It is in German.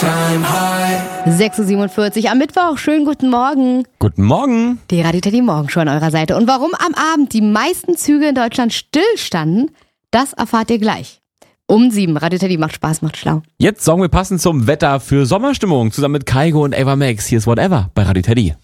6:47 Uhr am Mittwoch. Schönen guten Morgen. Guten Morgen. Die Radio Teddy Morgenshow an eurer Seite. Und warum am Abend die meisten Züge in Deutschland stillstanden, das erfahrt ihr gleich. Um 7. Radio Teddy macht Spaß, macht schlau. Jetzt sorgen wir passend zum Wetter für Sommerstimmung. Zusammen mit Kaigo und Ava Max. Hier ist Whatever bei Radio Teddy.